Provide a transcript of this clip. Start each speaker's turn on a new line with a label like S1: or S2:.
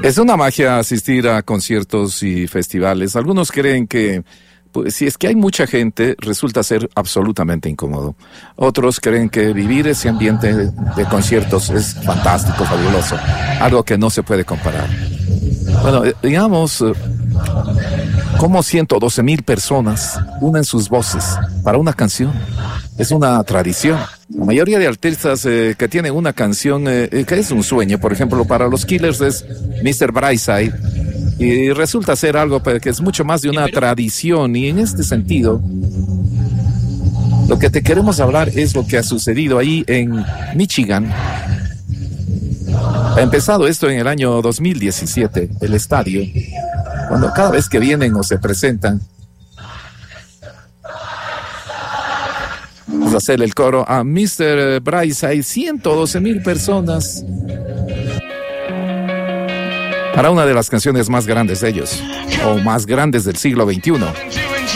S1: Es una magia asistir a conciertos y festivales. Algunos creen que, pues, si es que hay mucha gente, resulta ser absolutamente incómodo. Otros creen que vivir ese ambiente de conciertos es fantástico, fabuloso, algo que no se puede comparar. Bueno, digamos, cómo 112,000 personas unen sus voces para una canción. Es una tradición. La mayoría de artistas que tienen una canción que es un sueño, por ejemplo, para los Killers es Mr. Brightside, y resulta ser algo que es mucho más de una tradición, y en este sentido, lo que te queremos hablar es lo que ha sucedido ahí en Michigan. Ha empezado esto en el año 2017, el estadio, cuando cada vez que vienen o se presentan, vamos a hacer el coro a Mr. Brightside, 112,000 personas, para una de las canciones más grandes de ellos, o más grandes del siglo XXI.